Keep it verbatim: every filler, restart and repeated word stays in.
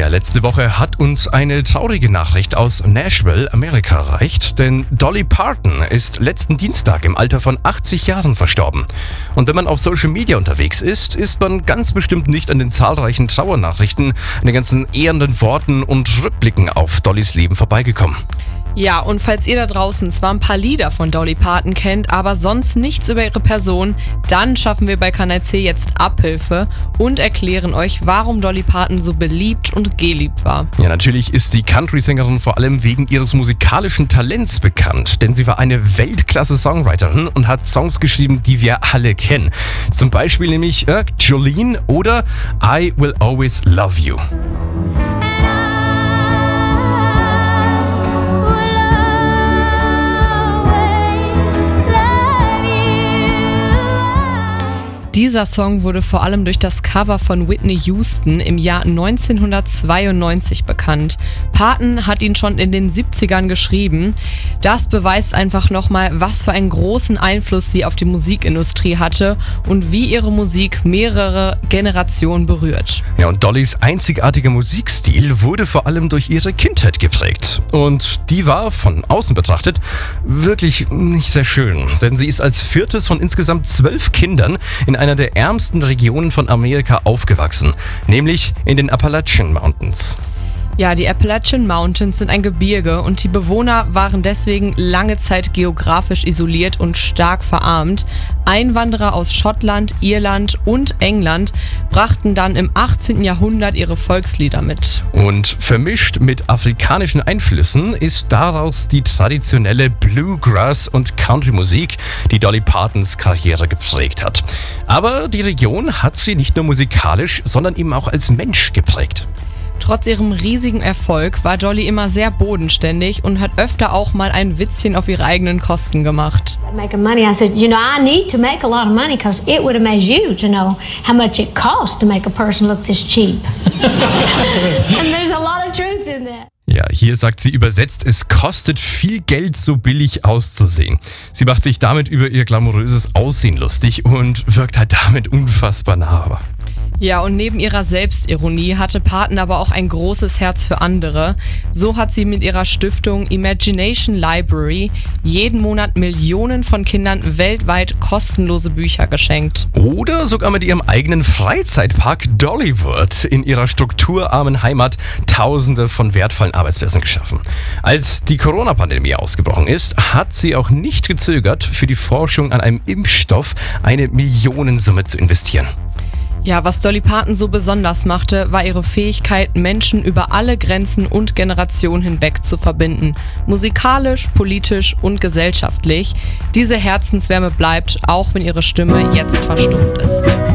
Ja, letzte Woche hat uns eine traurige Nachricht aus Nashville, Amerika, erreicht, denn Dolly Parton ist letzten Dienstag im Alter von achtzig Jahren verstorben. Und wenn man auf Social Media unterwegs ist, ist man ganz bestimmt nicht an den zahlreichen Trauernachrichten, an den ganzen ehrenden Worten und Rückblicken auf Dollys Leben vorbeigekommen. Ja, und falls ihr da draußen zwar ein paar Lieder von Dolly Parton kennt, aber sonst nichts über ihre Person, dann schaffen wir bei Kanal C jetzt Abhilfe und erklären euch, warum Dolly Parton so beliebt und geliebt war. Ja, natürlich ist die Country-Sängerin vor allem wegen ihres musikalischen Talents bekannt, denn sie war eine Weltklasse-Songwriterin und hat Songs geschrieben, die wir alle kennen. Zum Beispiel nämlich äh, Jolene oder I Will Always Love You. Dieser Song wurde vor allem durch das Cover von Whitney Houston im Jahr neunzehnhundertzweiundneunzig bekannt. Parton hat ihn schon in den siebzigern geschrieben. Das beweist einfach nochmal, was für einen großen Einfluss sie auf die Musikindustrie hatte und wie ihre Musik mehrere Generationen berührt. Ja, und Dollys einzigartiger Musikstil wurde vor allem durch ihre Kindheit geprägt. Und die war, von außen betrachtet, wirklich nicht sehr schön. Denn sie ist als viertes von insgesamt zwölf Kindern in einer der ärmsten Regionen von Amerika aufgewachsen, nämlich in den Appalachian Mountains. Ja, die Appalachian Mountains sind ein Gebirge und die Bewohner waren deswegen lange Zeit geografisch isoliert und stark verarmt. Einwanderer aus Schottland, Irland und England brachten dann im achtzehnten Jahrhundert ihre Volkslieder mit. Und vermischt mit afrikanischen Einflüssen ist daraus die traditionelle Bluegrass- und Country-Musik, die Dolly Partons Karriere geprägt hat. Aber die Region hat sie nicht nur musikalisch, sondern eben auch als Mensch geprägt. Trotz ihrem riesigen Erfolg war Dolly immer sehr bodenständig und hat öfter auch mal ein Witzchen auf ihre eigenen Kosten gemacht. Making money, I said, you know, I need to make a lot of money because it would amaze you to know how much it costs to make a person look this cheap. And there's a lot of truth in that. Ja, hier sagt sie übersetzt, es kostet viel Geld, so billig auszusehen. Sie macht sich damit über ihr glamouröses Aussehen lustig und wirkt halt damit unfassbar nahbar. Ja, und neben ihrer Selbstironie hatte Parton aber auch ein großes Herz für andere. So hat sie mit ihrer Stiftung Imagination Library jeden Monat Millionen von Kindern weltweit kostenlose Bücher geschenkt. Oder sogar mit ihrem eigenen Freizeitpark Dollywood in ihrer strukturarmen Heimat Tausende von wertvollen Arbeitsplätzen geschaffen. Als die Corona-Pandemie ausgebrochen ist, hat sie auch nicht gezögert, für die Forschung an einem Impfstoff eine Millionensumme zu investieren. Ja, was Dolly Parton so besonders machte, war ihre Fähigkeit, Menschen über alle Grenzen und Generationen hinweg zu verbinden. Musikalisch, politisch und gesellschaftlich. Diese Herzenswärme bleibt, auch wenn ihre Stimme jetzt verstummt ist.